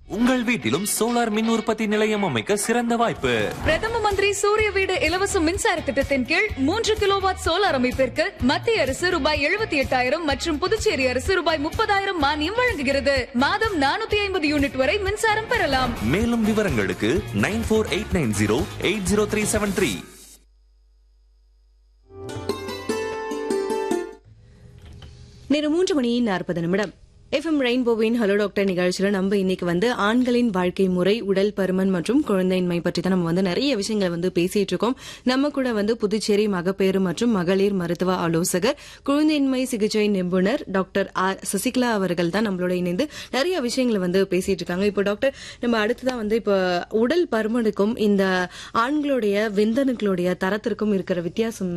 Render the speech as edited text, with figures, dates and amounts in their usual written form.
உங்கள் வீட்டிலும் சோலார் மின் உற்பத்தி நிலையம் அமைக்க சிறந்த வாய்ப்பு. பிரதம மந்திரி சூரிய வீடு இலவச மின்சார திட்டத்தின் கீழ் 3 கிலோவாட் சோலார் அமைப்பிற்கு மத்திய அரசு ரூபாய் 78,000 மற்றும் புதுச்சேரி அரசு ரூபாய் 30,000 மானியம் வழங்குகிறது. மாதம் 450 யூனிட் வரை மின்சாரம் பெறலாம். மேலும் விவரங்களுக்கு 9489080373. நேரம் 3:40 FM ரெயின்போவின் ஹலோ டாக்டர் நிகழ்ச்சியில நம்ம இன்னைக்கு ஆண்களின் வாழ்க்கை முறை, உடல் பருமன் மற்றும் குழந்தையின்மை பற்றி தான் நம்ம நிறைய விஷயங்களை பேசிட்டு இருக்கோம். நம்ம கூட புதுச்சேரி மகப்பேறு மற்றும் மகளிர் மருத்துவ ஆலோசகர், குழந்தையின்மை சிகிச்சை நிபுணர் டாக்டர் ஆர் சசிகலா அவர்கள் தான் நம்மளோட இணைந்து நிறைய விஷயங்களை பேசிட்டு இருக்காங்க. இப்போ டாக்டர், நம்ம அடுத்ததான் இப்போ உடல் பருமனுக்கும் இந்த ஆண்களுடைய விந்தணுக்களுடைய தரத்திற்கும் இருக்கிற வித்தியாசம்